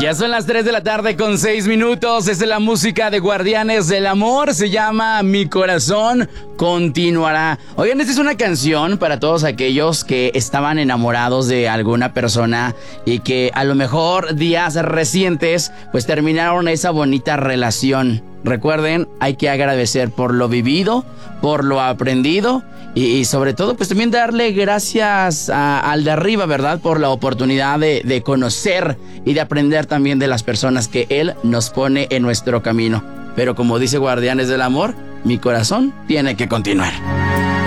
Ya son las 3 de la tarde con 6 minutos. Esta es la música de Guardianes del Amor. Se llama Mi Corazón Continuará. Oigan, esta es una canción para todos aquellos que estaban enamorados de alguna persona y que a lo mejor días recientes pues terminaron esa bonita relación. Recuerden, hay que agradecer por lo vivido, por lo aprendido y sobre todo pues también darle gracias al de arriba, ¿verdad? Por la oportunidad de conocer y de aprender también de las personas que Él nos pone en nuestro camino. Pero como dice Guardianes del Amor, mi corazón tiene que continuar.